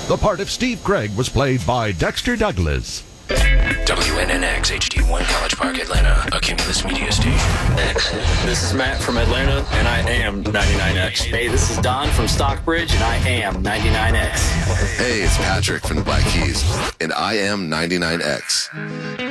The part of Steve Craig was played by Dexter Douglas. WNNX HD1 College Park, Atlanta, a Cumulus Media station. This is Matt from Atlanta, and I am 99X. Hey, this is Don from Stockbridge, and I am 99X. Hey, it's Patrick from the Black Keys, and I am 99X.